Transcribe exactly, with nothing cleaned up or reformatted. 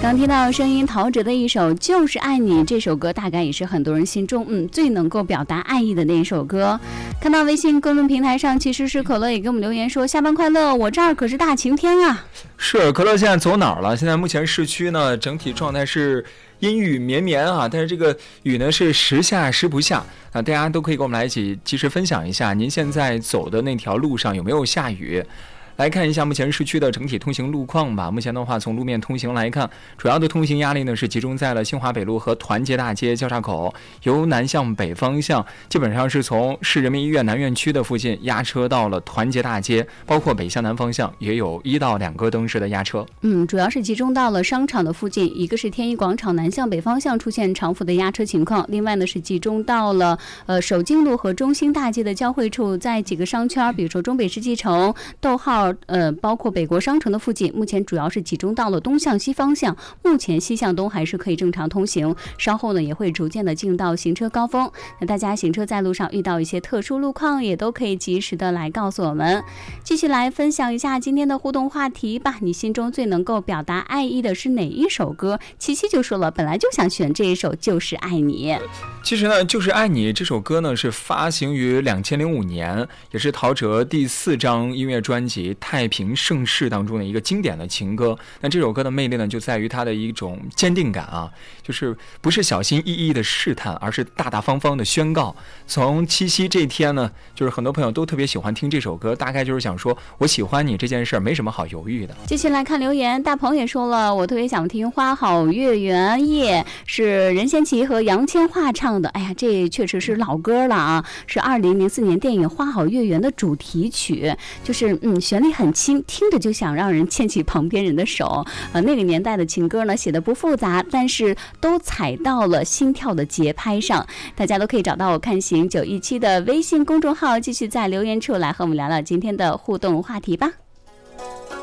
刚听到声音陶喆的一首《就是爱你》，这首歌大概也是很多人心中嗯最能够表达爱意的那一首歌。看到微信公众平台上，其实是可乐也给我们留言说：“下班快乐，我这儿可是大晴天啊！” 是可乐现在走哪儿了？现在目前市区呢，整体状态是阴雨绵绵啊，但是这个雨呢是时下时不下啊，大家都可以跟我们来一起及时分享一下，您现在走的那条路上有没有下雨？来看一下目前市区的整体通行路况吧。目前的话，从路面通行来看，主要的通行压力呢是集中在了新华北路和团结大街交叉口，由南向北方向，基本上是从市人民医院南院区的附近压车到了团结大街，包括北向南方向也有一到两个灯时的压车。 嗯，主要是集中到了商场的附近，一个是天一广场南向北方向出现长幅的压车情况，另外呢是集中到了呃首经路和中兴大街的交汇处，在几个商圈，比如说中北世纪城、逗号。呃，包括北国商城的附近，目前主要是集中到了东向西方向，目前西向东还是可以正常通行，稍后呢也会逐渐的进入到行车高峰。那大家行车在路上遇到一些特殊路况，也都可以及时的来告诉我们。继续来分享一下今天的互动话题吧，你心中最能够表达爱意的是哪一首歌？七七就说了，本来就想选这一首《就是爱你》。 其实呢，《就是爱你》这首歌呢是发行于两千零五年，也是陶喆第四张音乐专辑《太平盛世》当中的一个经典的情歌。那这首歌的魅力呢，就在于它的一种坚定感啊，就是不是小心翼翼的试探，而是大大方方的宣告。从七夕这天呢，就是很多朋友都特别喜欢听这首歌，大概就是想说我喜欢你这件事儿没什么好犹豫的。 继续来看留言，大鹏也说了，我特别想听《花好月圆夜》，是任贤齐和杨千嬅唱的。哎呀，这确实是老歌了啊，是二零零四年电影《花好月圆》的主题曲，就是嗯旋律很轻，听着就想让人牵起旁边人的手。呃，那个年代的情歌呢，写的不复杂，但是都踩到了心跳的节拍上。大家都可以找到我看行九一七的微信公众号，继续在留言处来和我们聊聊今天的互动话题吧。